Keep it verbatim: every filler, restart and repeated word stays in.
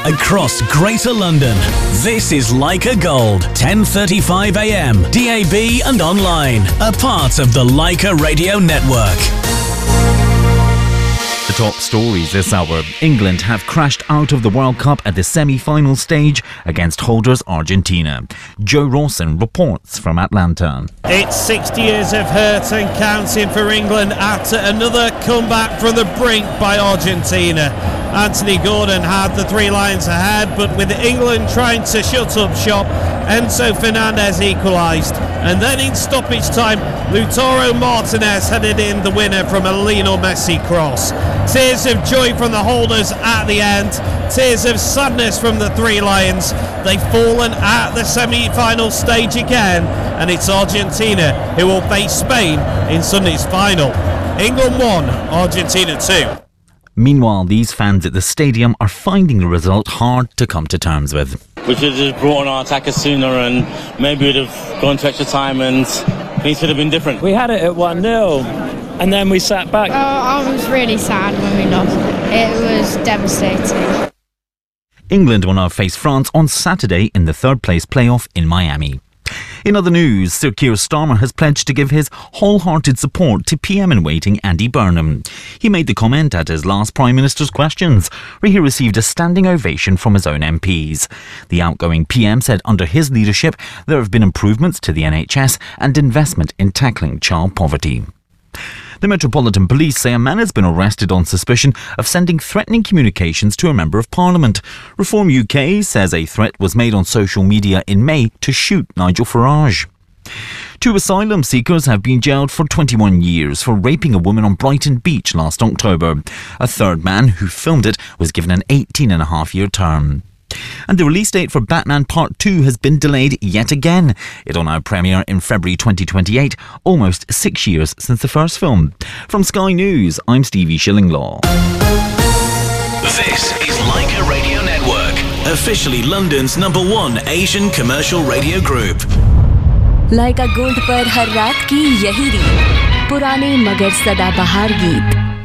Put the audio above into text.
across Greater London. This is Leica Gold, ten thirty-five a m, D A B and online, a part of the Leica Radio Network. The top stories this hour. England have crashed out of the World Cup at the semi-final stage against holders Argentina. Joe Rawson reports from Atlanta. It's sixty years of hurt and counting for England after another comeback from the brink by Argentina. Anthony Gordon had the Three Lions ahead, but with England trying to shut up shop, Enzo Fernandez equalised. And then in stoppage time, Lautaro Martinez headed in the winner from a Lionel Messi cross. Tears of joy from the holders at the end, tears of sadness from the Three Lions. They've fallen at the semi-final stage again, and it's Argentina who will face Spain in Sunday's final. England one, Argentina two. Meanwhile, these fans at the stadium are finding the result hard to come to terms with. We should have just brought on our attackers sooner and maybe we'd have gone to extra time and things would have been different. We had it at one nil and then we sat back. Oh, I was really sad when we lost. It was devastating. England will now face France on Saturday in the third place playoff in Miami. In other news, Sir Keir Starmer has pledged to give his wholehearted support to P M in waiting Andy Burnham. He made the comment at his last Prime Minister's Questions, where he received a standing ovation from his own M Ps. The outgoing P M said under his leadership there have been improvements to the N H S and investment in tackling child poverty. The Metropolitan Police say a man has been arrested on suspicion of sending threatening communications to a Member of Parliament. Reform U K says a threat was made on social media in May to shoot Nigel Farage. Two asylum seekers have been jailed for twenty-one years for raping a woman on Brighton Beach last October. A third man, who filmed it, was given an eighteen and a half year term. And the release date for Batman Part two has been delayed yet again. It'll now premiere in February twenty twenty-eight, almost six years since the first film. From Sky News, I'm Stevie Shillinglaw. This is Leica Radio Network, officially London's number one Asian commercial radio group. Leica Gold पर हर रात की यही रीत, पुराने मगर सदाबहार गीत.